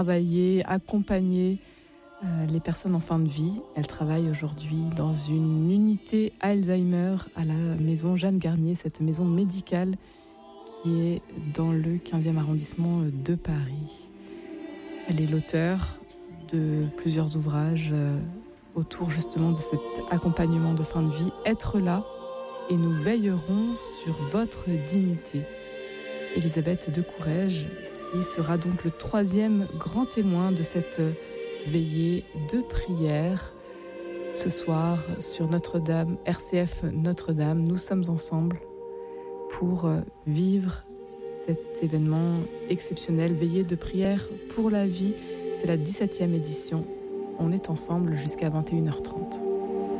travailler, accompagner les personnes en fin de vie. Elle travaille aujourd'hui dans une unité Alzheimer à la maison Jeanne Garnier, cette maison médicale qui est dans le 15e arrondissement de Paris. Elle est l'auteure de plusieurs ouvrages autour justement de cet accompagnement de fin de vie. Être là et nous veillerons sur votre dignité. Elisabeth de Courrèges, qui sera donc le 3e grand témoin de cette veillée de prière. Ce soir, sur Notre-Dame, RCF Notre-Dame, nous sommes ensemble pour vivre cet événement exceptionnel, veillée de prière pour la vie. C'est la 17e édition. On est ensemble jusqu'à 21h30.